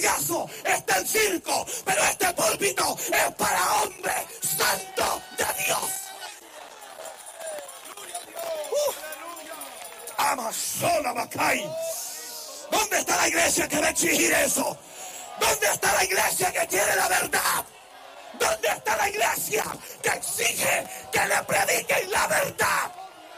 está el circo, pero este púlpito es para hombres santos de Dios. Amazola Bacay. ¿Dónde está la iglesia que va a exigir eso? ¿Dónde está la iglesia que quiere la verdad? ¿Dónde está la iglesia que exige que le prediquen la verdad?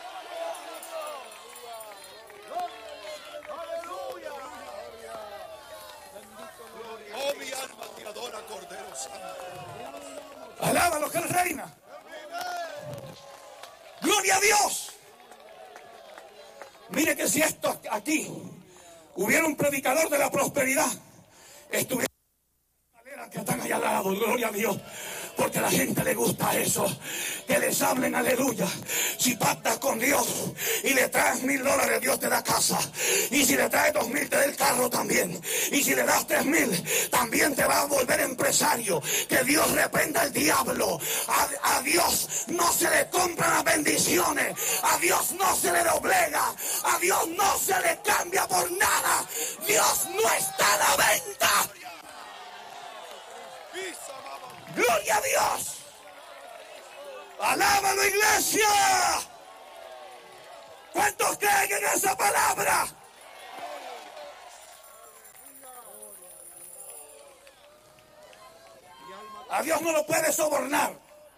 Oh, mi alma te adora, Cordero Santo. Alábalo, que él reina. Gloria a Dios. Mire que si esto aquí hubiera un predicador de la prosperidad, estuviera que están allá al lado, gloria a Dios, porque a la gente le gusta eso, que les hablen aleluya. Si pactas con Dios y le traes $1,000, Dios te da casa, y si le traes 2,000 te da el carro también, y si le das 3,000 también te va a volver empresario. Que Dios reprenda al diablo. A Dios no se le compran las bendiciones, a Dios no se le doblega, a Dios no se le cambia por nada. Dios no está a la venta. ¡Gloria a Dios! ¡Alábalo, iglesia! ¿Cuántos creen en esa palabra? A Dios no lo puede sobornar.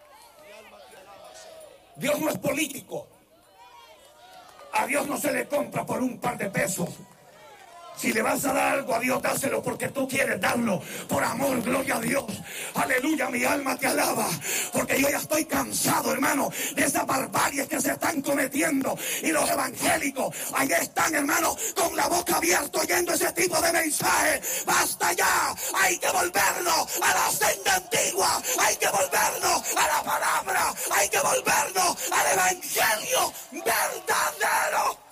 Dios no es político. A Dios no se le compra por un par de pesos. Si le vas a dar algo a Dios, dáselo porque tú quieres darlo. Por amor, gloria a Dios. Aleluya, mi alma te alaba. Porque yo ya estoy cansado, hermano, de esas barbaries que se están cometiendo. Y los evangélicos, ahí están, hermano, con la boca abierta oyendo ese tipo de mensajes. ¡Basta ya! Hay que volvernos a la senda antigua. Hay que volvernos a la palabra. Hay que volvernos al evangelio verdadero.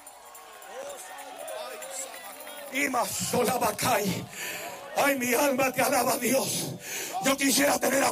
Y más sola Bacay. Ay, mi alma te alaba, Dios. Yo quisiera tener a